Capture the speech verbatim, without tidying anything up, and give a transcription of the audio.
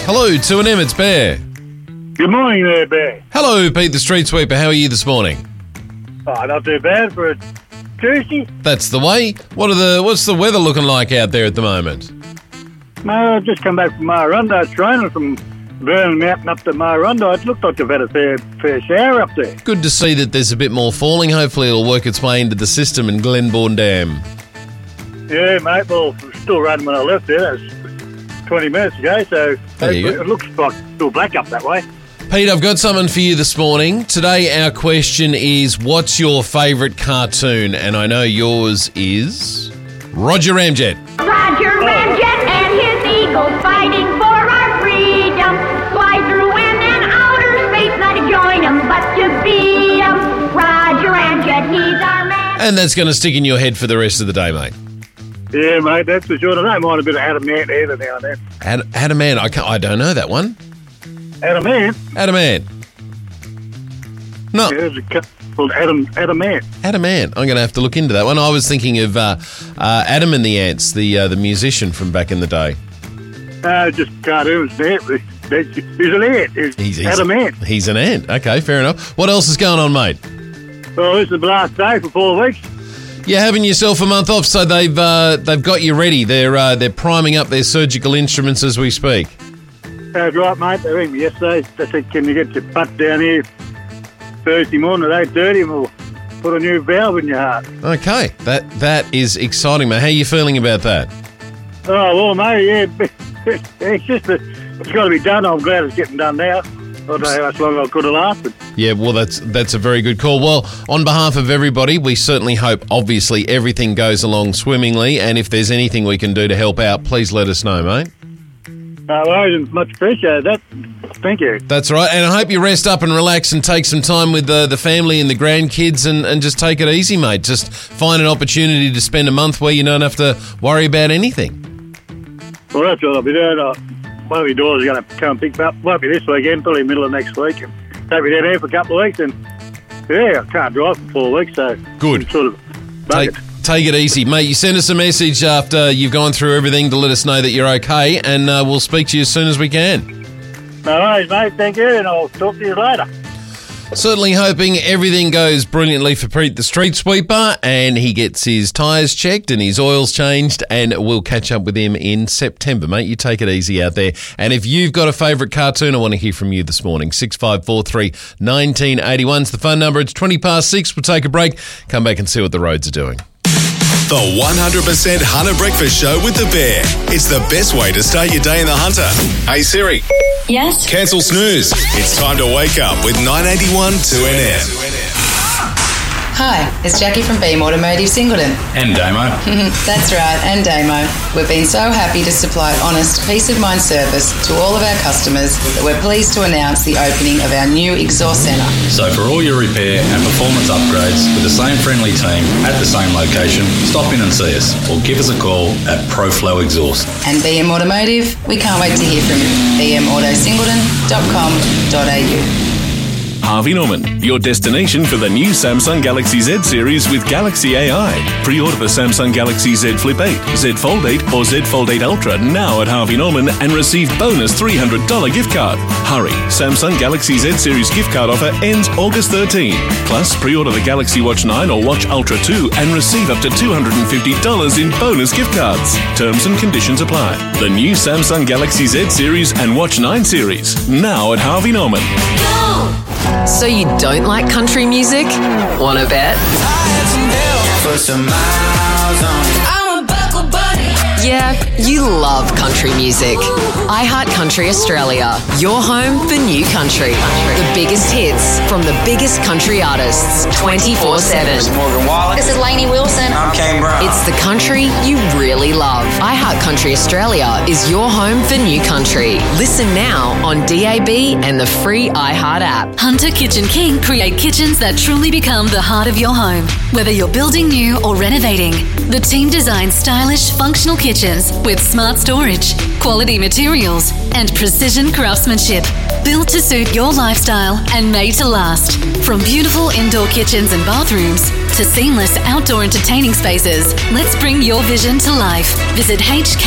Hello, two and M, it's Bear. Good morning there, Bear. Hello, Pete the Street Sweeper. How are you this morning? Oh, not too bad for a Tuesday. That's the way. What are the? What's the weather looking like out there at the moment? No, I've just come back from Marondo training from Vernon Mountain up to Marondo. It looked like they've had a fair, fair shower up there. Good to see that there's a bit more falling. Hopefully it'll work its way into the system in Glenbourne Dam. Yeah, mate. Well, it was still running when I left there. That was twenty minutes ago, so There you it, go. it looks like it's still black up that way. Pete, I've got something for you this morning. Today our question is, what's your favourite cartoon? And I know yours is Roger Ramjet. Roger Ramjet and his eagles fighting for our freedom. Fly through wind and outer space, not to join 'em, but to beat 'em. Roger Ramjet, he's our man. And that's going to stick in your head for the rest of the day, mate. Yeah, mate, that's for sure. I don't mind a bit of Adamant either now and then. Ad- Adamant, I, can't, I don't know that one. Adamant? Adamant. No, Yeah, there's a cut called Adam, Adamant. Adamant. I'm going to have to look into that one. I was thinking of uh, uh, Adam and the Ants, the uh, the musician from back in the day. Uh, just cartoons there. He's an ant. He's, He's, he's Adamant. He's an ant. Okay, fair enough. What else is going on, mate? Well, this is the last day for four weeks. You're having yourself a month off, so they've uh, they've got you ready. They're uh, they're priming up their surgical instruments as we speak. That's right, mate. They rang me yesterday. They said, can you get your butt down here Thursday morning at eight thirty and we'll put a new valve in your heart. Okay, that that is exciting, mate. How are you feeling about that? Oh, well, mate, yeah. It's just that it's got to be done. I'm glad it's getting done now. I don't know how much longer I could have lasted. Yeah, well, that's that's a very good call. Well, on behalf of everybody, we certainly hope, obviously, everything goes along swimmingly. And if there's anything we can do to help out, please let us know, mate. No worries, and much appreciated that. Thank you. That's right. And I hope you rest up and relax and take some time with the, the family and the grandkids and, and just take it easy, mate. Just find an opportunity to spend a month where you don't have to worry about anything. Well, that's what I'll be doing. Uh, one of your daughters is going to come and pick me up. Won't be this weekend, probably middle of next week. And take me down here for a couple of weeks. And, yeah, I can't drive for four weeks, so... Good. I'm sort of Take, bugged. take it easy, mate. You send us a message after you've gone through everything to let us know that you're okay, and uh, we'll speak to you as soon as we can. No worries, mate. Thank you, and I'll talk to you later. Certainly hoping everything goes brilliantly for Pete the Street Sweeper and he gets his tyres checked and his oils changed, and we'll catch up with him in September, mate. You take it easy out there. And if you've got a favourite cartoon, I want to hear from you this morning. six five four three, one nine eight one is the phone number. It's twenty past six. We'll take a break, come back and see what the roads are doing. The one hundred percent Hunter Breakfast Show with the Bear. It's the best way to start your day in the Hunter. Hey Siri, Yes? cancel snooze. It's time to wake up with nine eighty-one two N M. Hi, it's Jackie from Beam Automotive Singleton. And Damo. That's right, and Damo. We've been so happy to supply honest, peace-of-mind service to all of our customers that we're pleased to announce the opening of our new exhaust centre. So for all your repair and performance upgrades with the same friendly team at the same location, stop in and see us or give us a call at ProFlow Exhaust. And B M Automotive, we can't wait to hear from you. b m auto singleton dot com dot a u. Harvey Norman, your destination for the new Samsung Galaxy Z series with Galaxy A I. Pre-order the Samsung Galaxy Z Flip eight, Z Fold eight or Z Fold eight Ultra now at Harvey Norman and receive bonus three hundred dollars gift card. Hurry, Samsung Galaxy Z series gift card offer ends August thirteenth. Plus, pre-order the Galaxy Watch nine or Watch Ultra two and receive up to two hundred fifty dollars in bonus gift cards. Terms and conditions apply. The new Samsung Galaxy Z series and Watch nine series now at Harvey Norman. So you don't like country music? Wanna bet? Yeah, you love country music. iHeartCountry Australia, your home for new country. The biggest hits from the biggest country artists, twenty-four seven. Morgan Wallen. This is Lainey Wilson. I'm Kane Brown. It's the country you really love. iHeartCountry Australia is your home for new country. Listen now on D A B and the free iHeart app. Hunter Kitchen King create kitchens that truly become the heart of your home. Whether you're building new or renovating, the team designs stylish, functional kitchens with smart storage, quality materials, and precision craftsmanship. Built to suit your lifestyle and made to last. From beautiful indoor kitchens and bathrooms to seamless outdoor entertaining spaces, let's bring your vision to life. Visit H K